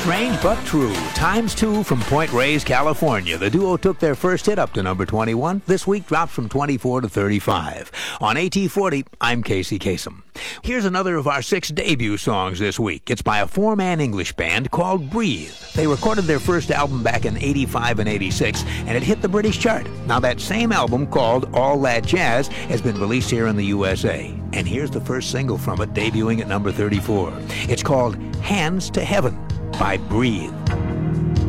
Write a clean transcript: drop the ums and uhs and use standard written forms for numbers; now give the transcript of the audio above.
Strange but true. Times 2 from Point Reyes, California. The duo took their first hit up to number 21. This week dropped from 24 to 35. On AT40, I'm Casey Kasem. Here's another of our 6 debut songs this week. It's by a 4-man English band called Breathe. They recorded their first album back in 85 and 86, and it hit the British chart. Now that same album, called All That Jazz, has been released here in the USA. And here's the first single from it, debuting at number 34. It's called Hands to Heaven by Breathe.